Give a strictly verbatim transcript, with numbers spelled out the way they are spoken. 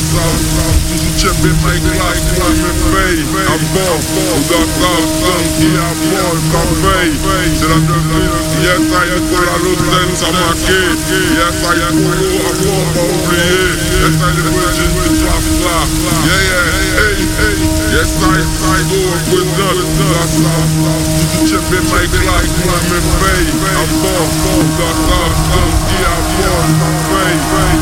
Tu soutiens mes classes, moi me paye. À bord, au Dakar, qui à bord, ma paye. C'est la neuve, yes, I Nicolas Loten, ça marqué. Yes, I Polo, à bord, pas oublié. Yes, I le Virgin, tu passes là. Yeah, yeah, hey, hey. Yes, I Sido, représente la South. Tu soutiens mes classes, moi me paye. À bord, au Dakar, qui à bord, ma paye.